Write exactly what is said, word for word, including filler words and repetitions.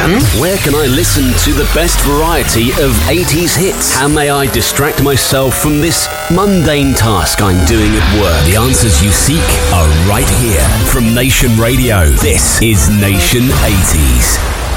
Hmm? Where can I listen to the best variety of eighties hits? How may I distract myself from this mundane task I'm doing at work? The answers you seek are right here. From Nation Radio, this is Nation eighties.